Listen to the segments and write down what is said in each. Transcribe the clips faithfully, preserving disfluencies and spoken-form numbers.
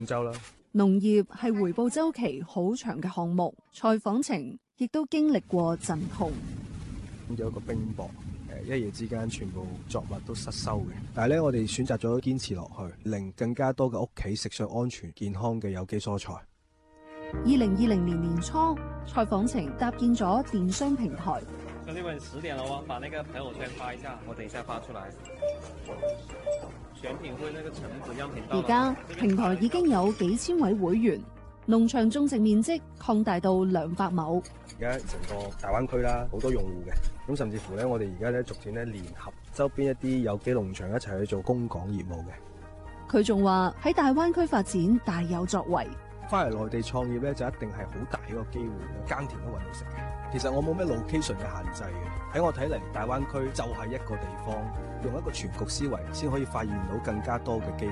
廣州啦。 農業係回報週期好長嘅項目，蔡訪程亦都經歷過陣痛。 有一個冰雹，誒一夜之間全部作物都失收嘅。但係咧，我哋選擇咗堅持落去，令更加多嘅屋企食上安全健康嘅有機蔬菜。 二零二零年年初，蔡訪程搭建咗電商平台。 兄弟們，十點了喎，把那個朋友圈發一下，我等一下發出來。選品會那個橙子樣品到。 而家平台已經有幾千位會員，農場種植面積擴大到兩百畝。 而家成個大灣區啦，好多用戶嘅，咁甚至乎咧，我哋而家咧逐漸咧聯合周邊一啲有機農場一齊去做供港業務嘅。 佢仲話喺大灣區發展大有作為。 翻嚟內地創業咧，就一定係好大一個機會，耕田都揾到食嘅。其實我冇咩 location 嘅限制嘅，喺我睇嚟，大灣區就係一個地方，用一個全局思維，先可以發現到更加多嘅機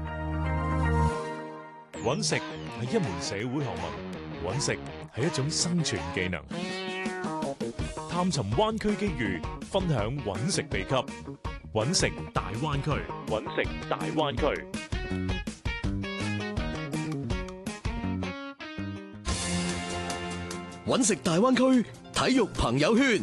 會。 揾食係一門社會學問，揾食係一種生存技能。探尋灣區機遇，分享揾食秘笈，揾食大灣區，揾食大灣區。 揾食大灣區體育朋友圈，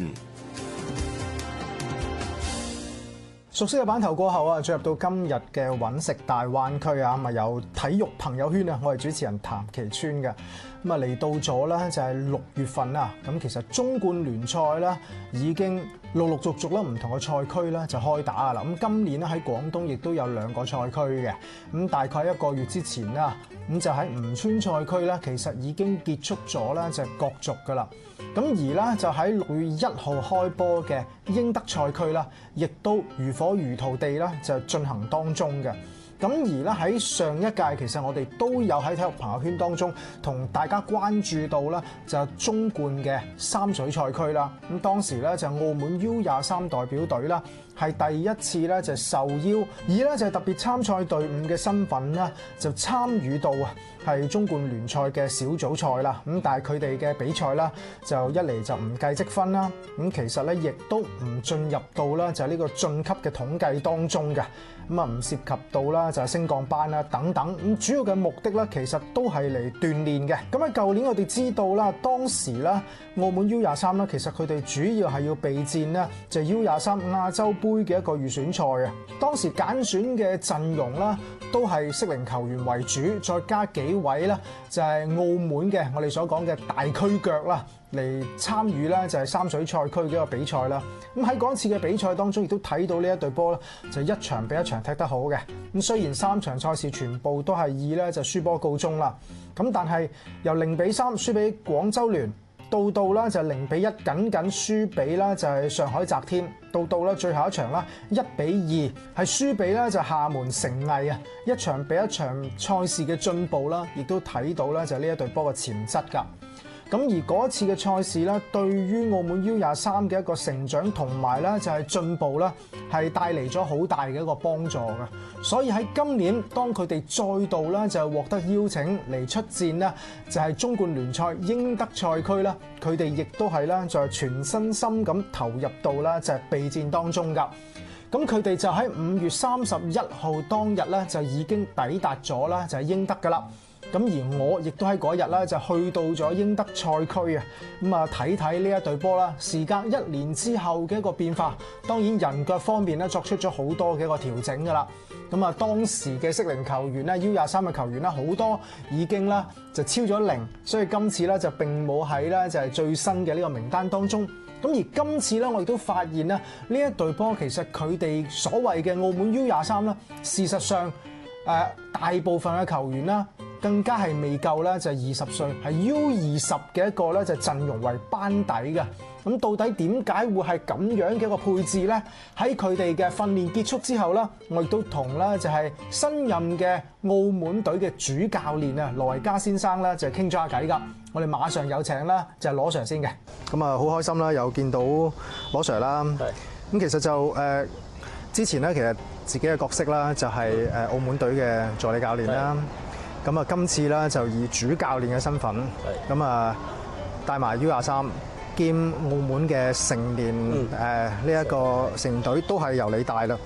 熟悉嘅版頭過後啊，進入到今日嘅揾食大灣區啊，咁啊有體育朋友圈啊，我係主持人譚其川嘅。咁啊嚟到咗咧就係六月份啦，咁其實中冠聯賽咧已經陸陸續續啦，唔同嘅賽區咧就開打啦。咁今年咧喺廣東亦都有兩個賽區嘅，咁大概一個月之前啦，咁就喺吳川賽區咧，其實已經結束咗咧就係角逐噶啦。咁而咧就喺六月一號開波嘅英德賽區啦，亦都如火如荼地咧就進行當中嘅。咁而咧喺上一屆，其實我哋都有喺體育朋友圈當中同大家關注到啦，就中冠嘅三水賽區啦。咁當時咧就澳門 U 廿三代表隊啦，係第一次咧就受邀，以咧就係特別參賽隊伍嘅身份啦，就參與到啊係中冠聯賽嘅小組賽啦。咁但係佢哋嘅比賽啦，就一嚟就唔計積分啦。咁其實咧亦都唔進入到啦就係呢個晉級嘅統計當中嘅。咁啊唔涉及到啦就係升降班啦等等。咁主要嘅目的咧其實都係嚟鍛鍊嘅。咁喺舊年我哋知道啦，當時咧澳門 U 廿三啦，其實佢哋主要係要備戰咧就係 U 廿三亞洲杯嘅一個預選賽啊。當時揀選嘅陣容啦，都係適齡球員為主，再加幾位啦就係澳門嘅我哋所講嘅大區腳啦，嚟參與咧就係三水賽區嘅一個比賽啦。咁喺嗰次嘅比賽當中，亦都睇到呢一隊波咧，就一場比一場踢得好嘅。咁雖然三場賽事全部都係以咧就輸波告終啦，咁但係由零比三輸俾廣州聯，到到啦就零比一僅僅輸俾啦就係上海澤天，到到啦最後一場啦一比二係輸俾咧就廈門誠毅啊，一場比一場賽事嘅進步啦，亦都睇到咧就呢一隊波嘅潛質㗎。咁而嗰一次嘅賽事咧，對於澳門 U 廿三嘅一個成長同埋咧就係進步啦，係帶嚟咗好大嘅一個幫助嘅。所以喺今年，當佢哋再度咧就獲得邀請嚟出戰啦，就係中冠聯賽英德賽區啦，佢哋亦都係咧就係全身心咁投入到啦就係備戰當中㗎。咁佢哋就喺五月三十一號當日咧就已經抵達咗啦，就係英德㗎啦。咁而我亦都喺嗰日咧就去到咗英德賽區啊，咁啊睇睇呢一隊波啦。時隔一年之後嘅一個變化，當然人腳方面咧作出咗好多嘅一個調整㗎啦。咁啊當時嘅適齡球員咧 U 廿三嘅球員咧好多已經啦就超咗零，所以今次咧就並冇喺咧就係最新嘅呢個名單當中。咁而今次咧我亦都發現咧呢一隊波其實佢哋所謂嘅澳門 U 廿三啦，事實上誒、呃、大部分嘅球員啦，更加係未夠咧，就係二十歲，係 U 二十嘅一個咧，就陣容為班底嘅。咁到底點解會係咁樣嘅一個配置咧？喺佢哋嘅訓練結束之後啦，我亦都同咧就係新任嘅澳門隊嘅主教練啊羅維嘉先生咧就傾咗下偈㗎。我哋馬上有請啦，就係羅 Sir 先嘅。咁啊，好開心啦，有見到羅 Sir 啦。咁其實就誒、呃、之前咧，其實自己嘅角色啦，就係誒澳門隊嘅助理教練啦。咁啊，今次咧就以主教練嘅身份，咁啊帶埋 U 廿三兼澳門嘅成年誒呢一個成隊都係由你帶啦。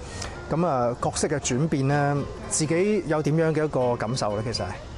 咁啊角色嘅轉變咧，自己有點樣嘅一個感受咧？其實係。